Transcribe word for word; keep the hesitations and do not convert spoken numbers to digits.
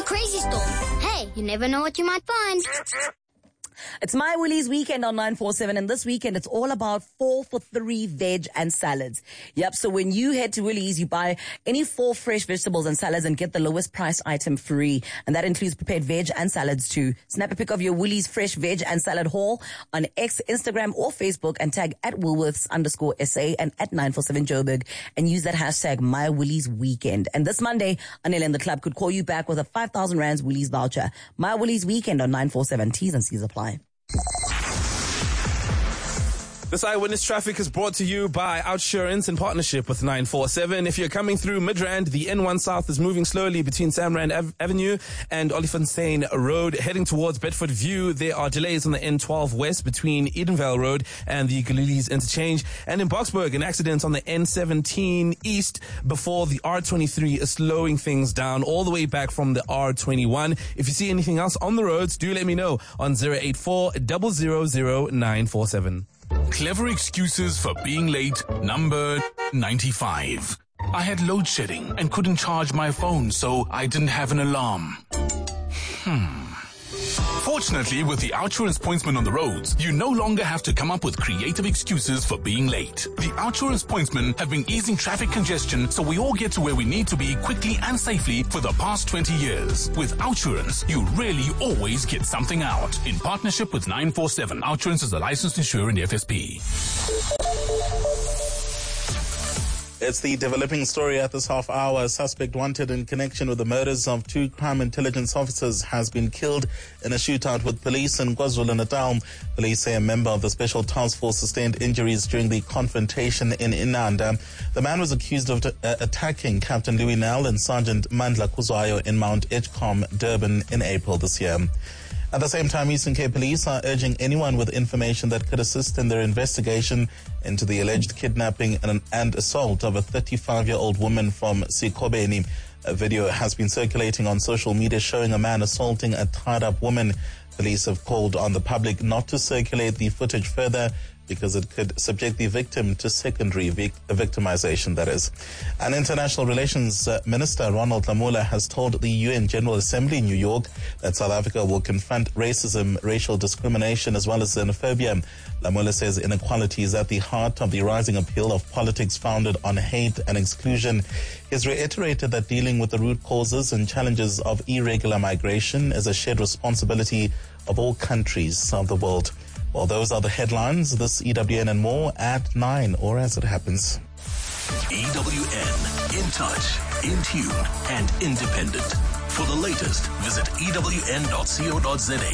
Crazy Store. Hey, you never know what you might find. It's My Woolies weekend on nine four seven, and this weekend it's all about four for three veg and salads. Yep, so when you head to Woolies, you buy any four fresh vegetables and salads and get the lowest priced item free. And that includes prepared veg and salads too. Snap a pic of your Woolies fresh veg and salad haul on X, Instagram or Facebook and tag at Woolworths underscore S A and at nine four seven Joburg and use that hashtag My Woolies weekend. And this Monday, Anil and the club could call you back with a five thousand rands Woolies voucher. My Woolies weekend on nine four seven. T's and C's apply. This Eyewitness Traffic is brought to you by Outsurance in partnership with nine four seven. If you're coming through Midrand, the N one South is moving slowly between Samrand Ave- Avenue and Olifantsfontein Road. Heading towards Bedford View, there are delays on the N twelve West between Edenvale Road and the Galilees Interchange. And in Boksburg, an accident on the N seventeen East before the R twenty-three is slowing things down all the way back from the R twenty-one. If you see anything else on the roads, do let me know on zero eight four, zero zero zero, nine four seven. Clever excuses for being late, number ninety-five. I had load shedding and couldn't charge my phone, so I didn't have an alarm. Hmm. Fortunately, with the Outsurance pointsman on the roads, you no longer have to come up with creative excuses for being late. The Outsurance pointsmen have been easing traffic congestion so we all get to where we need to be quickly and safely for the past twenty years. With Outsurance, you really always get something out. In partnership with nine four seven, Outsurance is a licensed insurer in F S P. It's the developing story at this half hour. A suspect wanted in connection with the murders of two crime intelligence officers has been killed in a shootout with police in KwaZulu-Natal. Police say a member of the Special Task Force sustained injuries during the confrontation in Inanda. The man was accused of uh, attacking Captain Louis Nell and Sergeant Mandla Kuzwayo in Mount Edgecombe, Durban in April this year. At the same time, Eastern Cape Police are urging anyone with information that could assist in their investigation into the alleged kidnapping and, and assault of a thirty-five-year-old woman from Sikobeni. A video has been circulating on social media showing a man assaulting a tied-up woman. Police have called on the public not to circulate the footage further because it could subject the victim to secondary vic- victimization, that is. An international relations uh, minister, Ronald Lamola, has told the U N General Assembly in New York that South Africa will confront racism, racial discrimination, as well as xenophobia. Lamola says inequality is at the heart of the rising appeal of politics founded on hate and exclusion. He's reiterated that dealing with the root causes and challenges of irregular migration is a shared responsibility of all countries of the world. Well, those are the headlines. This E W N and more at nine, or as it happens. E W N, in touch, in tune, and independent. For the latest, visit E W N dot co dot za.